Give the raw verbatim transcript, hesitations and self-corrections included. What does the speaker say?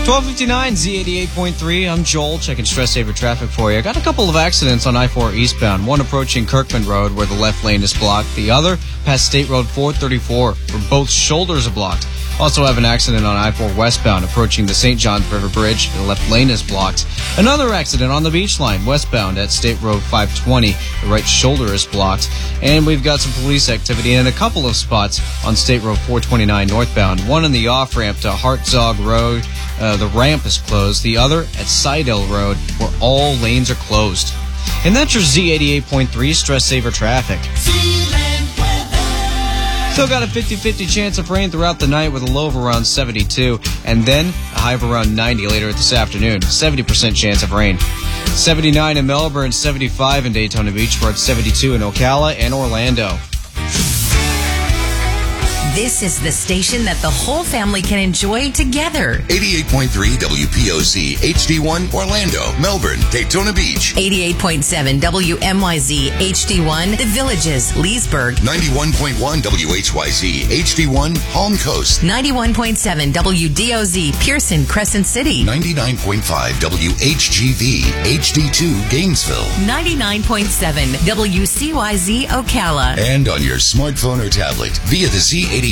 twelve fifty-nine, Z eighty-eight point three. I'm Joel, checking stress saver traffic for you. I got a couple of accidents on I four eastbound. One approaching Kirkman Road, where the left lane is blocked. The other past State Road four thirty-four, where both shoulders are blocked. Also have an accident on I four westbound, approaching the Saint Johns River Bridge. The left lane is blocked. Another accident on the Beach Line, westbound at State Road five twenty. The right shoulder is blocked. And we've got some police activity in a couple of spots on State Road four twenty-nine northbound. One in the off-ramp to Hartzog Road. Uh, the ramp is closed. The other at Seidel Road, where all lanes are closed. And that's your Z eighty-eight point three stress saver traffic. Still got a fifty-fifty chance of rain throughout the night with a low of around seventy-two, and then a high of around ninety later this afternoon. seventy percent chance of rain. seventy-nine in Melbourne, seventy-five in Daytona Beach. We're at seventy-two in Ocala and Orlando. This is the station that the whole family can enjoy together. eighty-eight point three W P O C, H D one, Orlando, Melbourne, Daytona Beach. eighty-eight point seven W M Y Z, H D one, The Villages, Leesburg. ninety-one point one W H Y Z, H D one, Palm Coast. ninety-one point seven W D O Z, Pearson, Crescent City. ninety-nine point five W H G V, H D two, Gainesville. ninety-nine point seven W C Y Z, Ocala. And on your smartphone or tablet via the Z eighty-eight